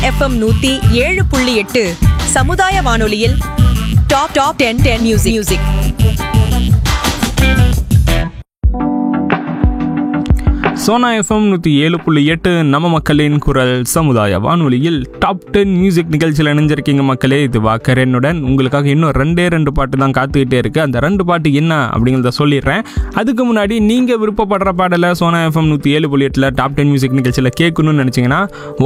FM 107.8 சமுதாய வானொலியில் top 10 music. Sona FM 107.8 நம்ம மக்களின் குரல் சமுதாய வானொலியில் டாப் 10 மியூசிக் நிகழ்ச்சியில் இணைஞ்சிருக்கீங்க மக்களே. இது வாக்கரனுடன் உங்களுக்காக இன்னும் ரெண்டு பாட்டு தான் காத்துக்கிட்டே இருக்கு. அந்த 2 பாட்டு என்ன அப்படிங்கிறத சொல்லிடுறேன். அதுக்கு முன்னாடி நீங்கள் விருப்பப்படுற பாடலை சோனா எஃப்எம் 107.8 டாப் 10 மியூசிக் நிகழ்ச்சியில் கேட்கணும்னு நினச்சிங்கன்னா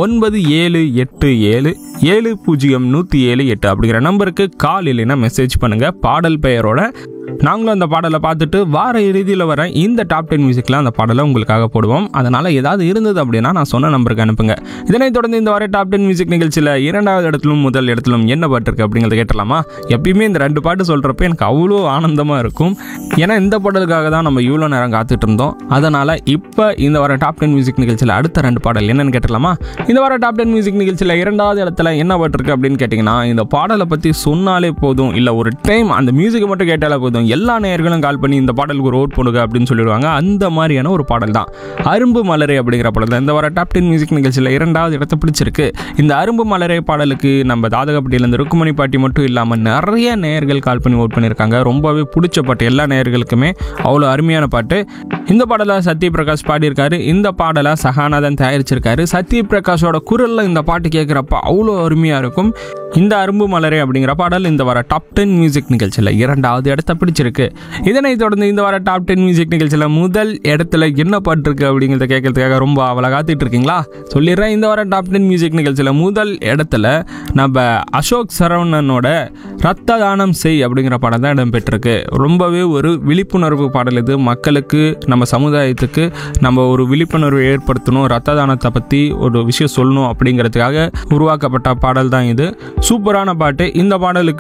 9787070178 அப்படிங்கிற நம்பருக்கு கால் இல்லைன்னா மெசேஜ் பண்ணுங்கள் பாடல் பெயரோட. நாங்களும் அந்த பாடலை பார்த்துட்டு வார இறுதியில் வர இந்த டாப் 10 மியூசிக்கில் அந்த பாடலை உங்களுக்காக போடுவோம். அதனால் ஏதாவது இருந்தது அப்படின்னா நான் சொன்ன நம்பருக்கு அனுப்புங்க. இதனைத் தொடர்ந்து இந்த வார டாப் 10 மியூசிக் நிகழ்ச்சியில் 2வது இடத்திலும் முதல் இடத்திலும் என்ன பாட்டு இருக்குது அப்படிங்கிறத கேட்டலாமா? எப்பயுமே இந்த 2 பாட்டு சொல்கிறப்ப எனக்கு அவ்வளோ ஆனந்தமாக இருக்கும். ஏன்னா இந்த பாடலுக்காக தான் நம்ம இவ்வளோ நேரம் காத்துட்டு இருந்தோம். அதனால் இப்போ இந்த வார டாப் 10 மியூசிக் நிகழ்ச்சியில் அடுத்த 2 பாடல் என்னென்னு கேட்டலாமா? இந்த வார டாப் 10 மியூசிக் நிகழ்ச்சியில் 2வது இடத்துல என்ன பாட்டு இருக்குது அப்படின்னு கேட்டிங்கன்னா, இந்த பாடலை பற்றி சொன்னாலே போதும், இல்லை ஒரு டைம் அந்த மியூசிக்கை மட்டும் கேட்டாலே போதும், எல்லா நேயர்களும் கால் பண்ணி இந்த பாடலுக்கு ஒரு ஓட் போடுங்க அப்படின்னு சொல்லிடுவாங்க. அந்த மாதிரியான ஒரு பாடல் தான் அரும்பு மலரே அப்படிங்கிற பாடல் தான் இந்த வார டாப் 10 மியூசிக் நிகழ்ச்சியில் 2வது இடத்தை பிடிச்சிருக்கு. இந்த அரும்பு மலரே பாடலுக்கு நம்ம தாதகப்பட்டியிலேருந்து ருக்குமணி பாட்டி மட்டும் இல்லாமல் நிறைய நேயர்கள் கால் பண்ணி ஓட் பண்ணியிருக்காங்க. ரொம்பவே பிடிச்ச பாட்டு, எல்லா நேயர்களுக்குமே அவ்வளோ அருமையான பாட்டு. இந்த பாடலை சத்யபிரகாஷ் பாடியிருக்காரு. இந்த பாடலை சகானாதன் தயாரிச்சிருக்காரு. சத்யபிரகாஷோட குரலில் இந்த பாட்டு கேட்குறப்ப அவ்வளோ அருமையாக இருக்கும். இந்த அரும்பு மலரே அப்படிங்கிற பாடல் இந்த வார டாப் 10 மியூசிக் நிகழ்ச்சியில் 2வது இடத்தை பிடிச்சிருக்கு. இதனைத் தொடர்ந்து இந்த வார டாப் 10 மியூசிக் நிகழ்ச்சியில் முதல் இடத்துல என்ன பாட்டு இருக்கு அப்படிங்கிறத கேட்கறதுக்காக ரொம்ப அவளை காத்துட்டு இருக்கீங்களா? சொல்லிடுறேன். இந்த வார டாப் 10 மியூசிக் நிகழ்ச்சியில் முதல் இடத்துல நம்ம அசோக் சரவணனோட ரத்த தானம் செய் அப்படிங்கிற பாடம் தான் இடம்பெற்றிருக்கு. ரொம்பவே ஒரு விழிப்புணர்வு பாடல் இது. மக்களுக்கு, நம்ம சமுதாயத்துக்கு நம்ம ஒரு விழிப்புணர்வு ஏற்படுத்தணும், ரத்த தானத்தை பற்றி ஒரு விஷயம் சொல்லணும் அப்படிங்கிறதுக்காக உருவாக்கப்பட்ட பாடல் தான் இது. சூப்பரான பாட்டு. இந்த பாடலுக்கு